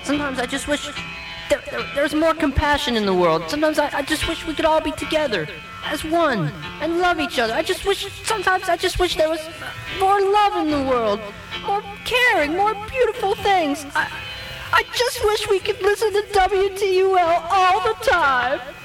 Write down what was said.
Sometimes I just wish there's more compassion in the world. Sometimes I just wish we could all be together as one and love each other. Sometimes I just wish there was more love in the world, more caring, more beautiful things. I just wish we could listen to WTUL all the time.